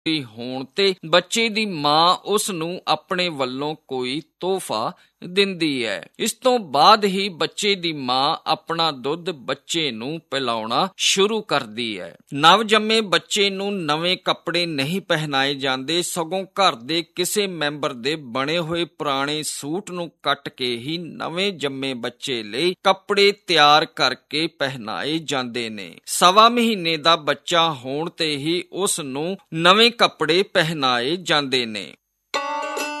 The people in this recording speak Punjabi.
ਹੋਣ ਤੇ ਬੱਚੇ ਦੀ ਮਾਂ ਉਸ ਨੂੰ ਆਪਣੇ ਵੱਲੋਂ ਕੋਈ ਤੋਹਫਾ ਦਿੰਦੀ ਹੈ। ਇਸ ਤੋਂ ਬਾਅਦ ਹੀ ਬੱਚੇ ਦੀ ਮਾਂ ਆਪਣਾ ਦੁੱਧ ਬੱਚੇ ਨੂੰ ਪਿਲਾਉਣਾ ਸ਼ੁਰੂ ਕਰਦੀ ਹੈ। ਨਵਜੰਮੇ ਬੱਚੇ ਨੂੰ ਨਵੇਂ ਕੱਪੜੇ ਨਹੀਂ ਪਹਿਨਾਏ ਜਾਂਦੇ, ਸਗੋਂ ਘਰ ਦੇ ਕਿਸੇ ਮੈਂਬਰ ਦੇ ਬਣੇ ਹੋਏ ਪੁਰਾਣੇ ਸੂਟ ਨੂੰ ਕੱਟ ਕੇ ਹੀ ਨਵੇਂ ਜੰਮੇ ਬੱਚੇ ਲਈ ਕੱਪੜੇ ਤਿਆਰ ਕਰਕੇ ਪਹਿਨਾਏ ਜਾਂਦੇ ਨੇ। ਸਵਾ ਮਹੀਨੇ ਦਾ ਬੱਚਾ ਹੋਣ ਤੇ ਹੀ ਉਸ ਨੂੰ ਨਵੇਂ ਕੱਪੜੇ ਪਹਿਨਾਏ ਜਾਂਦੇ ਨੇ।